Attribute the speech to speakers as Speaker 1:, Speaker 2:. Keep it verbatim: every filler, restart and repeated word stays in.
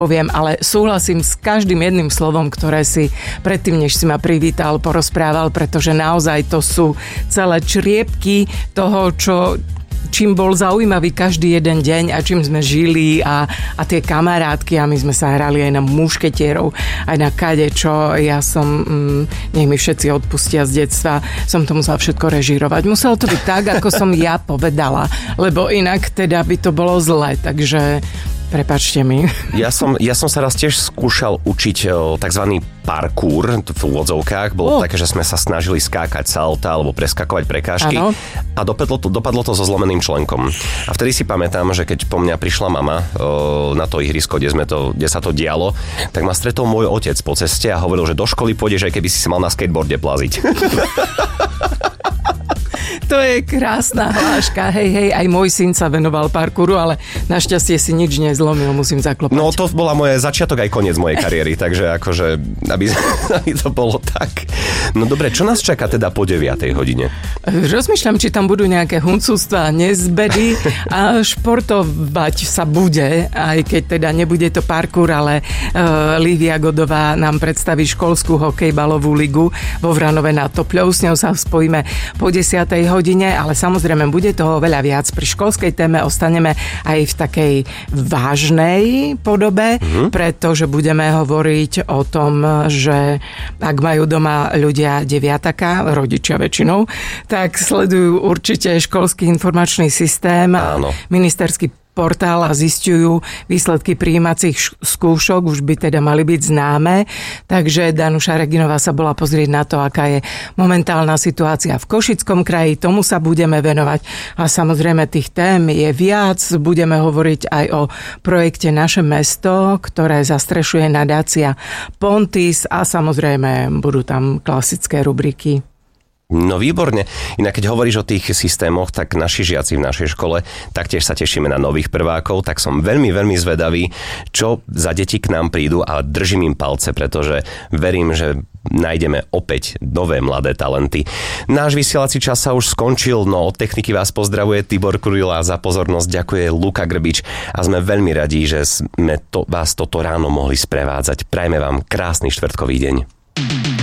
Speaker 1: poviem, ale súhlasím s každým jedným slovom, ktoré si predtým, než si ma privítal, porozprával, pretože naozaj to sú celé čriepky toho, čo... čím bol zaujímavý každý jeden deň a čím sme žili a, a tie kamarátky a my sme sa hrali aj na mušketierov, aj na kadečo. Ja som, mm, nech mi všetci odpustia z detstva, som to musela všetko režírovať. Muselo to byť tak, ako som ja povedala, lebo inak teda by to bolo zle, takže prepáčte mi.
Speaker 2: Ja som, ja som sa raz tiež skúšal učiť tzv. Parkour v úvodzovkách. Bolo oh. také, že sme sa snažili skákať salta alebo preskakovať prekážky. Ano. A dopadlo to, dopadlo to so zlomeným členkom. A vtedy si pamätám, že keď po mňa prišla mama o, na to ihrisko, kde, sme to, kde sa to dialo, tak ma stretol môj otec po ceste a hovoril, že do školy pôjdeš, aj keby si sa mal na skateboarde plaziť.
Speaker 1: To je krásna hláška. Hej, hej, aj môj syn sa venoval parkouru, ale našťastie si nič nezlomil, musím zaklopať.
Speaker 2: No to bola moje začiatok aj koniec mojej kariéry, takže akože, aby, aby to bolo tak. No dobre, čo nás čaká teda po deviatej hodine?
Speaker 1: Rozmýšľam, či tam budú nejaké huncústva, nezbedy a športovať sa bude, aj keď teda nebude to parkour, ale uh, Lívia Godová nám predstaví školskú hokejbalovú ligu vo Vranove nad Topľou. S ňou sa spojíme po desiatej hodine, ale samozrejme bude toho veľa viac. Pri školskej téme ostaneme aj v takej vážnej podobe, mm-hmm. pretože budeme hovoriť o tom, že ak majú doma ľudia deviataka, rodičia väčšinou, tak sledujú určite školský informačný systém,
Speaker 2: Áno.
Speaker 1: ministerský portál a zisťujú výsledky prijímacích skúšok, už by teda mali byť známe. Takže Danuša Reginová sa bola pozrieť na to, aká je momentálna situácia v Košickom kraji. Tomu sa budeme venovať. A samozrejme tých tém je viac. Budeme hovoriť aj o projekte Naše mesto, ktoré zastrešuje nadácia Pontis a samozrejme budú tam klasické rubriky.
Speaker 2: No výborne. Inak keď hovoríš o tých systémoch, tak naši žiaci v našej škole taktiež sa tešíme na nových prvákov, tak som veľmi, veľmi zvedavý, čo za deti k nám prídu a držím im palce, pretože verím, že nájdeme opäť nové mladé talenty. Náš vysielací čas sa už skončil, no od techniky vás pozdravuje Tibor Kurila, za pozornosť ďakuje Luka Grbič a sme veľmi radi, že sme to, vás toto ráno mohli sprevádzať. Prajme vám krásny štvrtkový deň.